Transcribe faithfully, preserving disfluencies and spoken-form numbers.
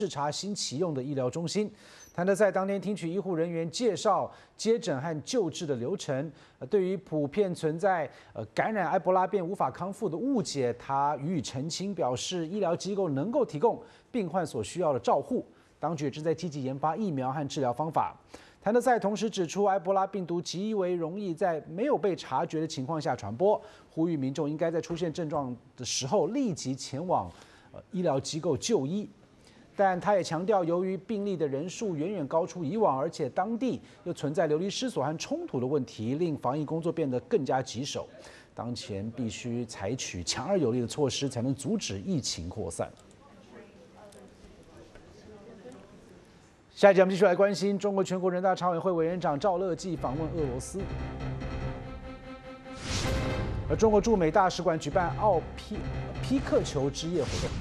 视察新启用的医疗中心。谭德赛当天听取医护人员介绍接诊和救治的流程，呃，对于普遍存在呃感染埃博拉便无法康复的误解，他予以澄清，表示医疗机构能够提供病患所需要的照护，当局正在积极研发疫苗和治疗方法。谭德赛同时指出，埃博拉病毒极为容易在没有被察觉的情况下传播，呼吁民众应该在出现症状的时候立即前往呃医疗机构就医。但他也强调，由于病例的人数远远高出以往，而且当地又存在流离失所和冲突的问题，令防疫工作变得更加棘手。当前必须采取强而有力的措施，才能阻止疫情扩散。下一节我们继续来关心中国全国人大常委会委员长赵乐际访问俄罗斯，而中国驻美大使馆举办奥匹匹克球之夜活动。